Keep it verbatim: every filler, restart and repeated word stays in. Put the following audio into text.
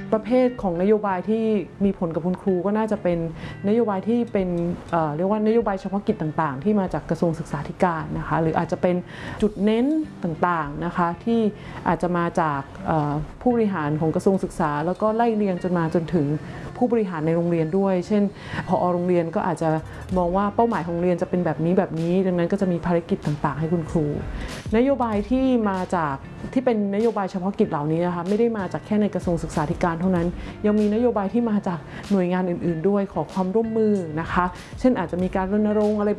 ประเภทของนโยบายที่มีผลกับคุณครูก็น่าจะเป็นนโยบายที่เป็น เอ่อ เรียกว่านโยบายเฉพาะกิจต่างๆที่มาจากกระทรวงศึกษาธิการนะคะหรืออาจจะเป็นจุดเน้นต่างๆนะคะที่อาจจะมาจากผู้บริหารของกระทรวงศึกษาแล้วก็ไล่เรียงจนมาจนถึงผู้บริหารในโรงเรียนด้วยเช่นผอ.โรงเรียนก็อาจจะมองว่าเป้าหมายของโรงเรียนจะเป็นแบบนี้แบบนี้ดังนั้นก็จะมีภารกิจต่างๆให้คุณครูนโยบายที่มาจากที่เป็นนโยบายเฉพาะกิจเหล่านี้นะคะไม่ได้มาจากแค่ในกระทรวงศึกษาธิการเท่านั้นยังมีนโยบายที่มาจากหน่วยงานอื่นๆด้วยขอความร่วมมือนะคะเช่นอาจจะมีการรณรงค์อะไร